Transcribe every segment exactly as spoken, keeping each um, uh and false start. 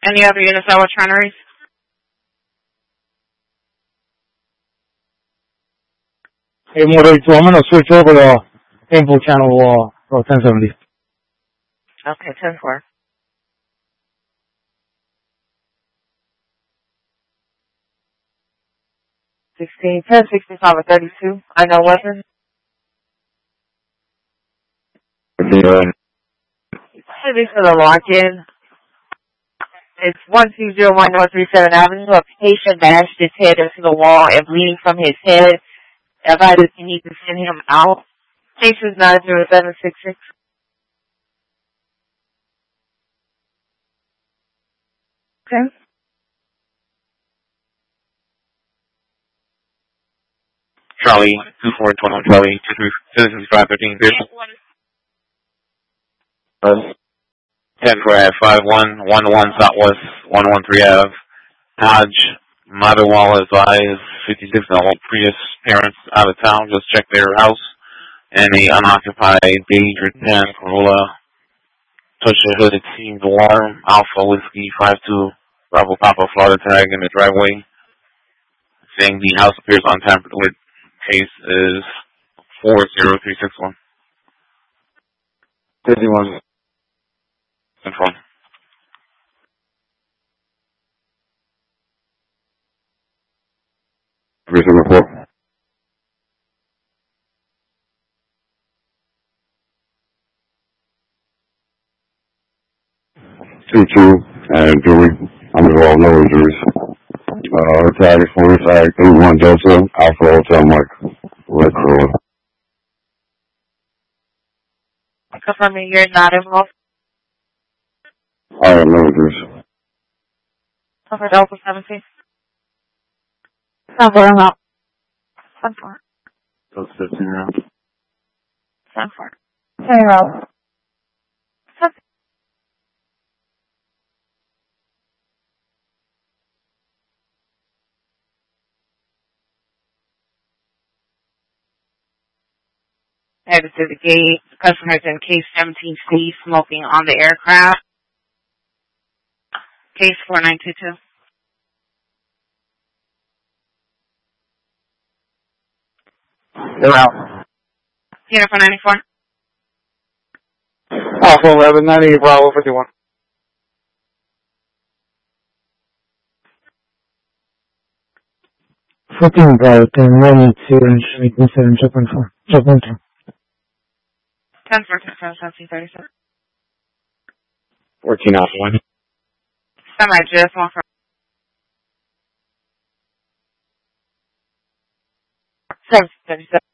Any other units that were trying to reach? Hey, Motor two, I'm going to switch over to info channel uh, for ten seventy. Okay, ten four. Sixteen ten sixty five or thirty two. I know weapon. Yeah. This for the lock in. It's one two zero one North three seven Avenue. A patient bashed his head into the wall and bleeding from his head. Advised you need to send him out. Case is nine zero seven six six. Okay. Charlie, two four two one, Charlie, two three citizens five thirteen zero. Uh, ten four at five one one one Southwest one one three Ave. Haj Madawala advised fifty-six year old Prius parents out of town just checked their house and a unoccupied Danger ten Corolla touched the hood. It seemed alarm. Alpha Whiskey five two Bravo Papa Florida tag in the driveway saying the house appears untampered with. Case is four zero three six one. fifty-one. Confirm. Recent report. two two and Dewey. I'm involved, no injuries. Uh, our tag is forty-five eighty-one Delta, Alpha Hotel Mike. Red Corolla. Confirming you're not involved. I have no injuries. Cover Delta seventeen. Cover him up. ten four. Delta fifteen round. ten four. ten round. Headed to the gate. Customers in case seventeen C smoking on the aircraft. Case four nine two two. They're out. Jennifer ninety-four. Alpha eleven ninety Bravo fifty-one. Fifteen Bravo ten ninety-two and Shane seven triple four. Triple two. ten four ten seven seventeen thirty seven. fourteen Alpha one. Semi just one for seven thirty seven.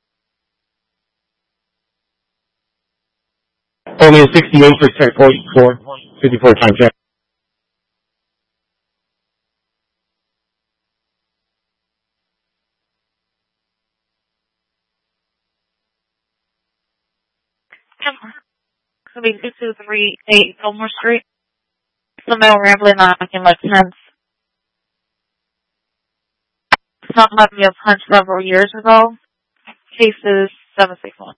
Only a sixty-eight percent forty-four. fifty-four times check. Could be two two three eight Fillmore Street. The male rambling not making much sense. Something might be a punch several years ago. Case is seven six one.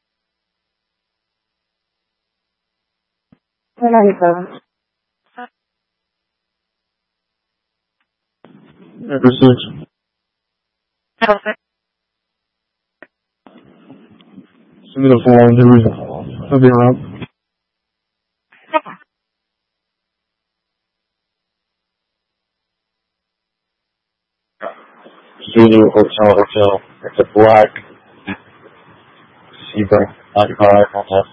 ninety-seven. Number six. Okay. Send me the full on Dewey. I'll be around. Zulu Hotel Hotel. It's a black Sebring occupied hotel.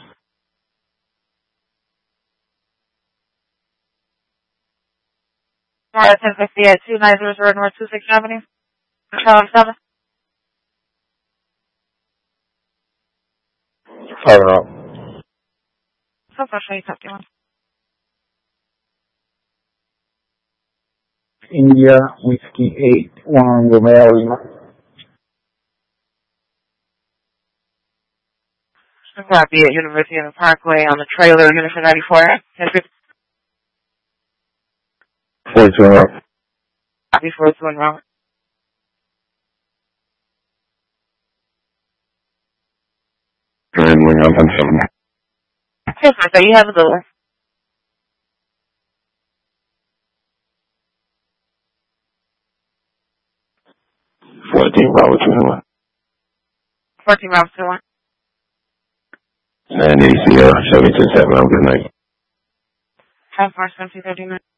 ten fifty at two nine zero zero North two sixth Avenue. Charlie seven. Fire up. So far, show you something. India Whiskey eight one Romeo. Copy at University of the Parkway on the trailer, Unifor ninety-four. forty-two up. Copy for one wrong. Handling on ten seven. Yes, sir. So you have a good one. fourteen Bravo two one. fourteen Bravo two one. nine eighty Sierra, Chevy two seven, have a good night. Have four seven two thirty minutes.